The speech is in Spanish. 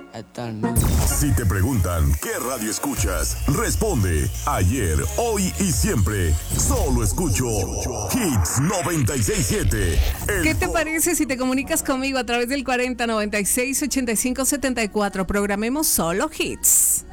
Si te preguntan qué radio escuchas, responde ayer, hoy y siempre. Solo escucho Hits 96.7. ¿Qué te parece si te comunicas conmigo a través del 4096-8574? Programemos solo hits.